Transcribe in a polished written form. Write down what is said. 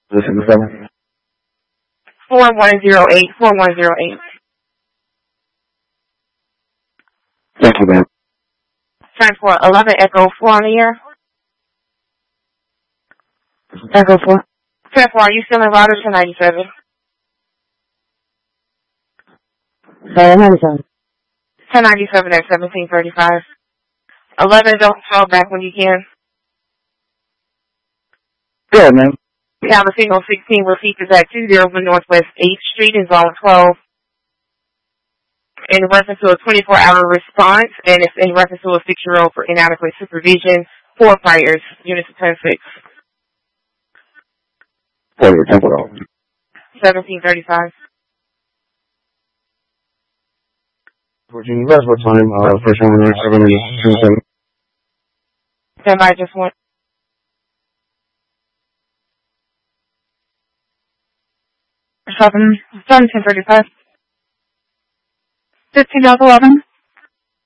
This is the 7. 4108, 4108. Thank you, ma'am. Transport 11 Echo 4 on the air. Echo 4. Transport, are you still in route 1097? Sorry, 97. 1097 at 1735. 11, don't call back when you can. Good, ma'am. We have a signal 16 with features at 201 Northwest 8th Street in Zone 12. In reference to a 24-hour response, and it's in reference to a 6-year-old for inadequate supervision, 4 fires, units of 10-6. For your temporal. 1735. Virginia West, what time? First one, 7 and 7. Stand by just one. Seven, 1035. 15-11.